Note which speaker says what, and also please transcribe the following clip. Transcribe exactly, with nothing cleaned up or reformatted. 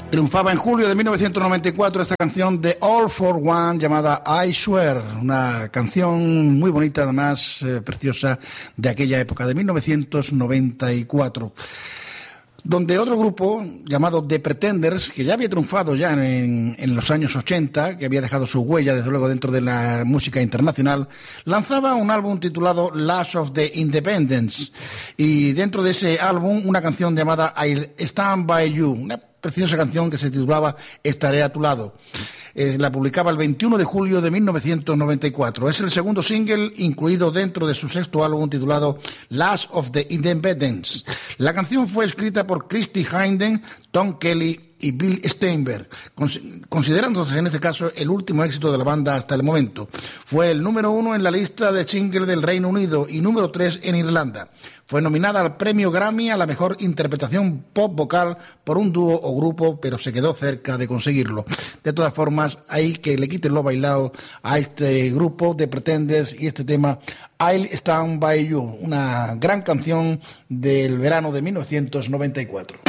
Speaker 1: Triunfaba en julio de mil novecientos noventa y cuatro esta canción de All for One llamada I Swear, una canción muy bonita, además eh, preciosa, de aquella época, de mil novecientos noventa y cuatro. Donde otro grupo llamado The Pretenders, que ya había triunfado ya en, en los años ochenta, que había dejado su huella desde luego dentro de la música internacional, lanzaba un álbum titulado Last of the Independents, y dentro de ese álbum una canción llamada I'll Stand By You, una preciosa canción que se titulaba Estaré a tu lado. Eh, la publicaba el veintiuno de julio de mil novecientos noventa y cuatro. Es el segundo single incluido dentro de su sexto álbum titulado Last of the Independents. La canción fue escrita por Christy Hynde, Tom Kelly y Bill Steinberg, considerándose en este caso el último éxito de la banda hasta el momento. Fue el número uno en la lista de singles del Reino Unido y número tres en Irlanda. Fue nominada al premio Grammy a la mejor interpretación pop vocal por un dúo o grupo, pero se quedó cerca de conseguirlo. De todas formas, hay que le quiten lo bailado a este grupo de Pretenders y este tema I'll Stand By You, una gran canción del verano de mil novecientos noventa y cuatro.